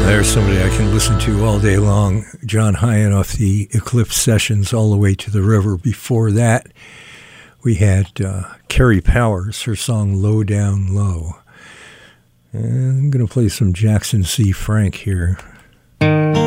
There's somebody I can listen to all day long. John Hyatt off the Eclipse Sessions, All the Way to the River. Before that, we had Carrie Powers, her song Low Down Low. And I'm going to play some Jackson C. Frank here.